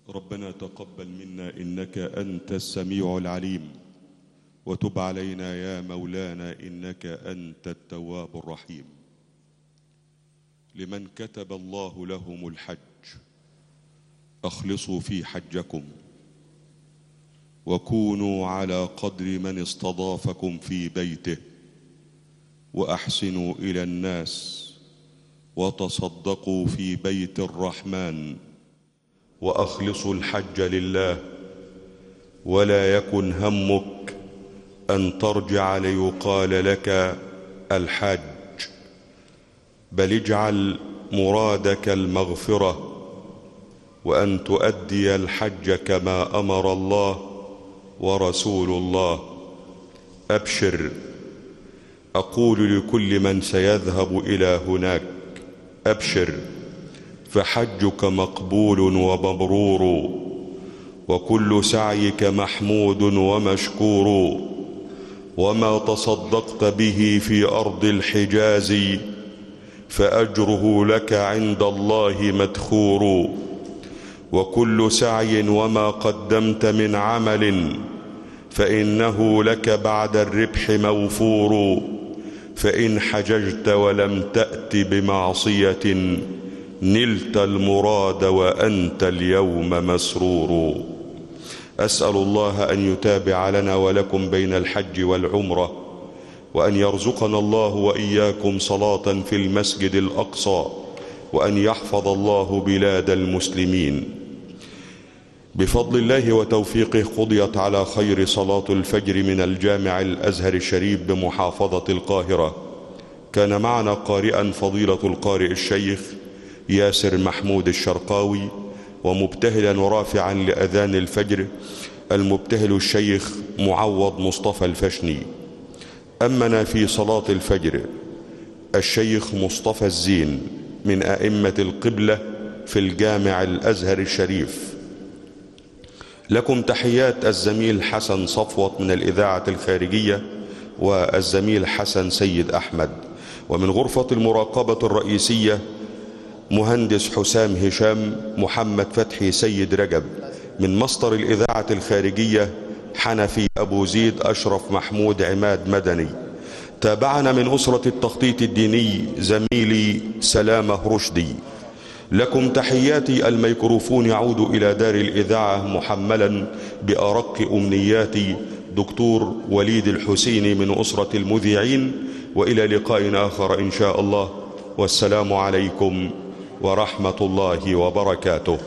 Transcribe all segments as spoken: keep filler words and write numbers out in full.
ربنا تقبل منا إنك أنت السميع العليم، وتب علينا يا مولانا إنك أنت التواب الرحيم. لمن كتب الله لهم الحج أخلصوا في حجكم، وكونوا على قدر من استضافكم في بيته، وأحسنوا إلى الناس، وتصدقوا في بيت الرحمن، وأخلصوا الحج لله، ولا يكن همك أن ترجع ليقال لك الحج، بل اجعل مرادك المغفرة، وأن تؤدي الحج كما أمر الله ورسول الله. أبشر، أقول لكل من سيذهب إلى هناك: أبشر، فحجك مقبول ومبرور، وكل سعيك محمود ومشكور، وما تصدقت به في أرض الحجاز فأجره لك عند الله مدخور، وكل سعي وما قدمت من عمل فإنه لك بعد الربح موفور، فإن حججت ولم تأت بمعصية نلت المراد وأنت اليوم مسرور. أسأل الله أن يتابع لنا ولكم بين الحج والعمرة، وأن يرزقنا الله وإياكم صلاة في المسجد الأقصى، وأن يحفظ الله بلاد المسلمين. بفضل الله وتوفيقه قضيت على خير صلاة الفجر من الجامع الأزهر الشريف بمحافظة القاهرة. كان معنا قارئا فضيلة القارئ الشيخ ياسر محمود الشرقاوي، ومبتهلا ورافعا لأذان الفجر المبتهل الشيخ معوض مصطفى الفشني. أمنا في صلاة الفجر الشيخ مصطفى الزين من أئمة القبلة في الجامع الأزهر الشريف. لكم تحيات الزميل حسن صفوت من الإذاعة الخارجية، والزميل حسن سيد أحمد. ومن غرفة المراقبة الرئيسية مهندس حسام هشام محمد فتحي سيد رجب. من مصدر الإذاعة الخارجية حنفي أبو زيد أشرف محمود عماد مدني. تابعنا من أسرة التخطيط الديني زميلي سلامة رشدي. لكم تحياتي. الميكروفون يعود إلى دار الإذاعة محملا بأرق أمنياتي دكتور وليد الحسيني من أسرة المذيعين، وإلى لقاء آخر إن شاء الله، والسلام عليكم ورحمة الله وبركاته.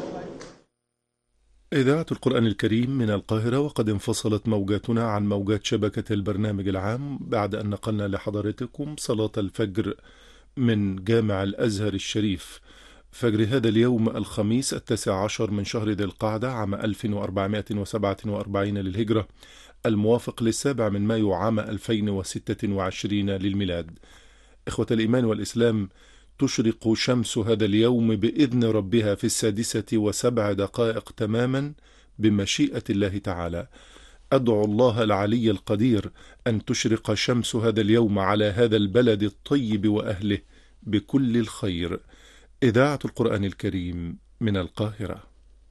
إذاعة القرآن الكريم من القاهرة، وقد انفصلت موجاتنا عن موجات شبكة البرنامج العام بعد أن نقلنا لحضرتكم صلاة الفجر من جامع الأزهر الشريف، فجر هذا اليوم الخميس التاسع عشر من شهر ذي القعدة عام ألف وأربعمائة وسبعة وأربعين للهجرة، الموافق للسابع من مايو عام ألفين وستة وعشرين للميلاد. إخوة الإيمان والإسلام، تشرق شمس هذا اليوم بإذن ربها في السادسة وسبع دقائق تماما بمشيئة الله تعالى. أدعو الله العلي القدير أن تشرق شمس هذا اليوم على هذا البلد الطيب وأهله بكل الخير. إذاعة القرآن الكريم من القاهرة.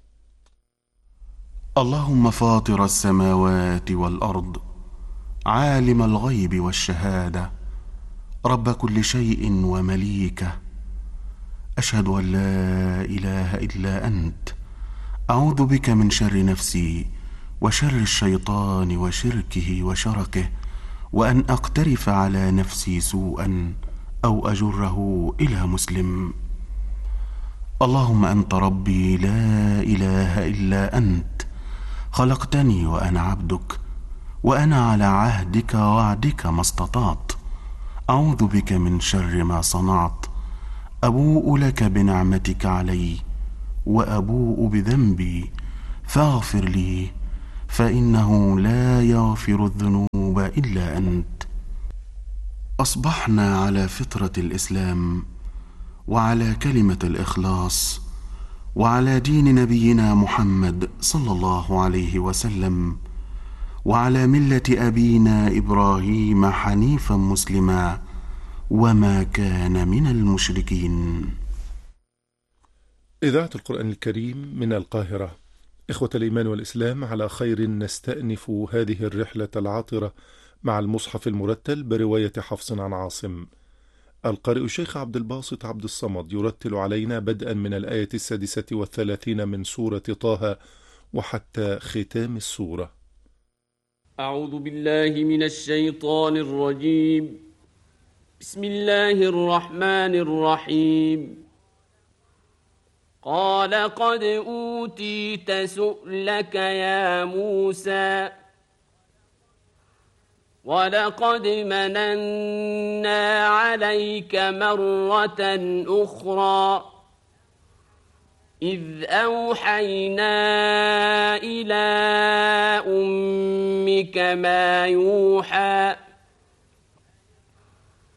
اللهم فاطر السماوات والأرض، عالم الغيب والشهادة، رب كل شيء ومليكه، أشهد أن لا إله إلا أنت، أعوذ بك من شر نفسي وشر الشيطان وشركه وشركه، وأن أقترف على نفسي سوءا أو أجره إلى مسلم. اللهم أنت ربي لا إله إلا أنت، خلقتني وأنا عبدك، وأنا على عهدك ووعدك ما استطعت، أعوذ بك من شر ما صنعت، أبوء لك بنعمتك علي وأبوء بذنبي فاغفر لي، فإنه لا يغفر الذنوب إلا أنت. أصبحنا على فطرة الإسلام، وعلى كلمة الإخلاص، وعلى دين نبينا محمد صلى الله عليه وسلم، وعلى ملة أبينا إبراهيم حنيفا مسلما، وما كان من المشركين. إذاعة القرآن الكريم من القاهرة. إخوة الإيمان والإسلام، على خير نستأنف هذه الرحلة العاطرة مع المصحف المرتل برواية حفص عن عاصم. القارئ الشيخ عبد الباسط عبد الصمد يرتل علينا بدءا من الآية السادسة والثلاثين من سورة طه وحتى ختام السورة. أعوذ بالله من الشيطان الرجيم. بسم الله الرحمن الرحيم. قال قد أوتيت سؤلك يا موسى ولقد مننا عليك مرة أخرى إذ أوحينا إلى أمك ما يوحى